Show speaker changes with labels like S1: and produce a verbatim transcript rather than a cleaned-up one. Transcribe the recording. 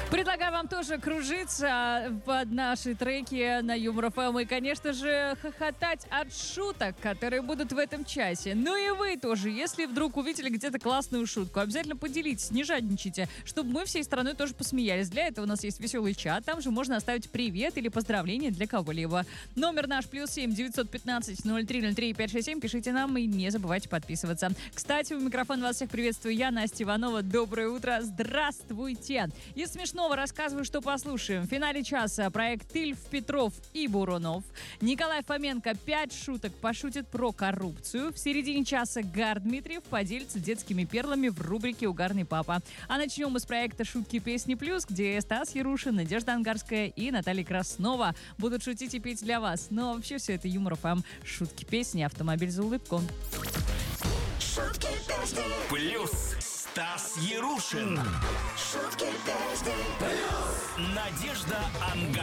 S1: Предлагаю вам тоже кружиться под наши треки на Юмор ФМ и, конечно же, хохотать от шуток, которые будут в этом часе. Ну и вы тоже, если вдруг увидели где-то классную шутку, обязательно поделитесь, не жадничайте, чтобы мы всей страной тоже посмеялись. Для этого у нас есть веселый чат, там же можно оставить привет или поздравление для кого-либо. Номер наш плюс семь девятьсот пятнадцать ноль три ноль три пять шесть семь, пишите нам и не забывайте подписываться. Кстати, у микрофона вас всех приветствую я, Настя Иванова. Доброе утро, здравствуйте! Из смешного рассказываю, что послушаем. В финале часа проект Ильф, Петров и Бурунов. Николай Фоменко пять шуток пошутит про коррупцию. В середине часа Гар Дмитриев поделится детскими перлами в рубрике «Угарный папа». А начнем мы с проекта «Шутки, песни, плюс», где Стас Ярушин, Надежда Ангарская и Наталья Краснова будут шутить и петь для вас. Но вообще все это Юмор ФМ. Шутки, песни, автомобиль за улыбку.
S2: Шутки, песни,
S3: Плюс Стас Ярушин.
S2: шутки, песни,
S3: Надежда Ангарская.